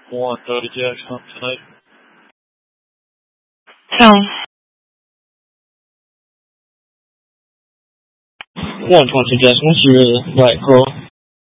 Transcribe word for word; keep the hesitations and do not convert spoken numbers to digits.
one thirty Jackson tonight. Town. one twenty Jackson, what's your right, Carl?